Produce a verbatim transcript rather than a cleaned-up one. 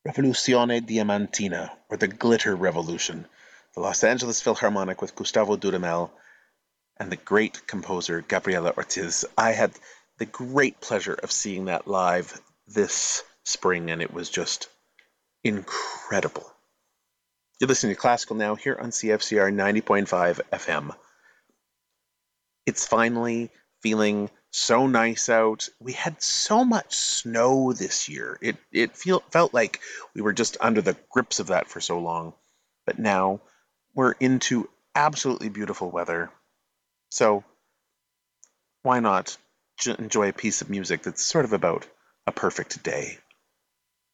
Revoluzione Diamantina, or the Glitter Revolution, the Los Angeles Philharmonic with Gustavo Dudamel and the great composer Gabriela Ortiz. I had the great pleasure of seeing that live this spring, and it was just incredible. You're listening to Classical Now here on C F C R ninety point five F M. It's finally feeling so nice out. We had so much snow this year. It it feel, felt like we were just under the grips of that for so long. But now we're into absolutely beautiful weather. So why not enjoy a piece of music that's sort of about a perfect day?